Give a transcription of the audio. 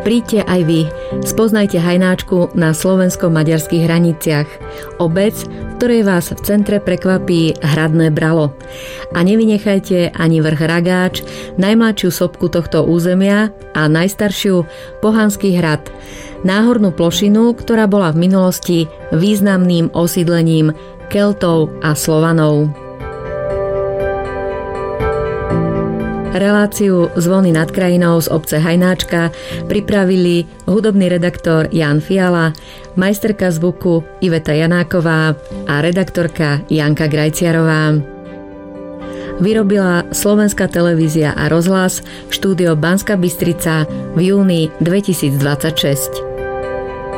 Príďte aj vy, spoznajte Hajnáčku na slovensko-maďarských hraniciach. Obec, v ktorej vás v centre prekvapí hradné bralo. A nevynechajte ani vrch Ragáč, najmladšiu sopku tohto územia a najstaršiu Pohanský hrad, náhornú plošinu, ktorá bola v minulosti významným osídlením Keltov a Slovanov. Reláciu Zvony nad krajinou z obce Hajnáčka pripravili hudobný redaktor Jan Fiala, majsterka zvuku Iveta Janáková a redaktorka Janka Grajciarová. Vyrobila Slovenská televízia a rozhlas, štúdio Banská Bystrica v júni 2026.